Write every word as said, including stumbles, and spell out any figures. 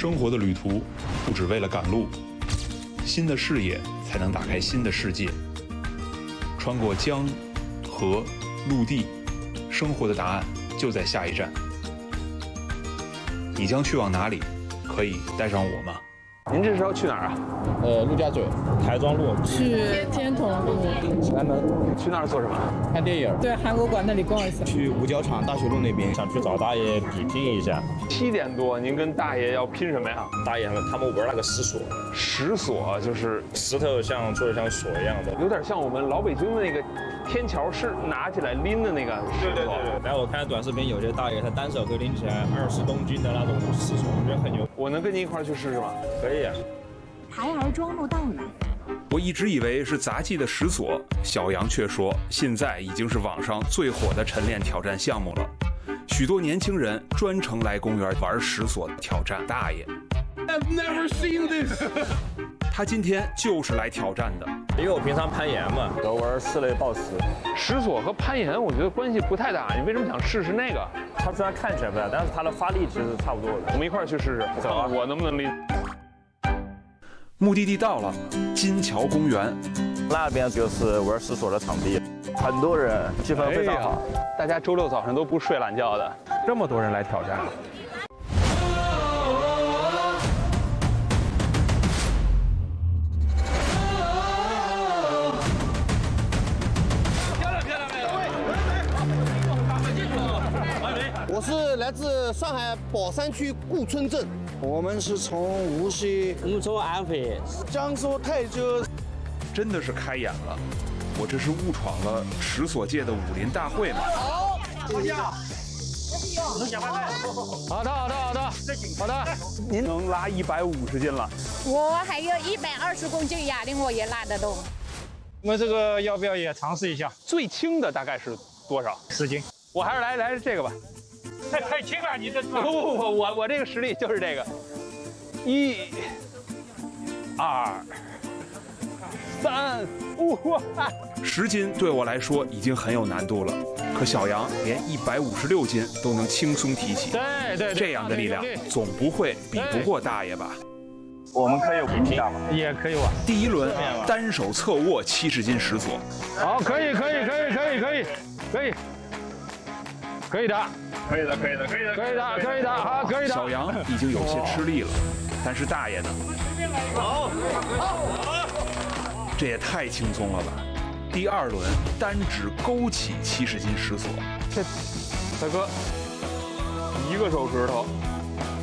生活的旅途不只为了赶路，新的视野才能打开新的世界。穿过江、河、陆地，生活的答案就在下一站。你将去往哪里？可以带上我吗？ 您这是要去哪儿啊？ 呃，陆家嘴、台庄路， 去天童路、 西安门。 去那儿做什么？ 看电影。 对，韩国馆那里逛一下。 去五角场大学路那边，想去找大爷比拼一下。 七点多，您跟大爷要拼什么呀？ 大爷他们他们玩那个石锁， 石锁就是石头像做的像锁一样的， 有点像我们老北京的那个天桥是拿起来拎的那个石头。 对对对对。然后我看短视频，有些大爷他单手可以拎起来二十公斤的那种石锁，我觉得很牛。 我能跟您一块儿去试试吗？ 可以啊。 台儿庄路到了。 我一直以为是杂技的石锁，小杨却说现在已经是网上最火的晨练挑战项目了。许多年轻人专程来公园玩石锁挑战大爷。 I've never seen this 他今天就是来挑战的， 因为我平常攀岩嘛，都玩室内抱石。 石锁和攀岩我觉得关系不太大，你为什么想试试那个？ 它虽然看起来不大，但是它的发力其实是差不多的。 我们一块儿去试试， 走啊！ 我能不能拎？ 目的地到了，金桥公园。 那边就是玩石锁的场地，很多人，气氛非常好。 哎、大家周六早上都不睡懒觉的，这么多人来挑战。 我是来自上海宝山区顾村镇，我们是从无锡， 我们从安徽， 江苏泰州， 真的是开眼了，我这是误闯了石锁界的武林大会吗？ 好，坐下。 好的，好的，好的，好的。您能拉一百五十斤了？ 我还有一百二十公斤哑铃，我也拉得动。 我们这个要不要也尝试一下？ 最轻的大概是多少？ 十斤。 我还是来来这个吧。 太太轻了，你这不不不不，我我这个实力就是这个，一、二、三、五。 十斤对我来说已经很有难度了，可小杨连一百五十六斤都能轻松提起。 对对， 这样的力量总不会比不过大爷吧？ 我们可以比拼， 也可以吧。 第一轮单手侧握七十斤石锁。 好，可以可以可以可以可以可以可以的。 可以的，可以的，可以的， 可以的，可以的，好，可以的。 小杨已经有些吃力了，但是大爷呢？ 好， 这也太轻松了吧！第二轮单指勾起七十斤石锁， 这大哥一个手指头